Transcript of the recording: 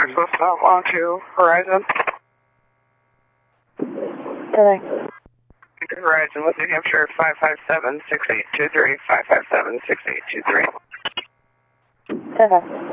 Maxwell stop on to Horizon. Bye-bye. Horizon with New Hampshire 557-6823, 557-6823. Bye-bye.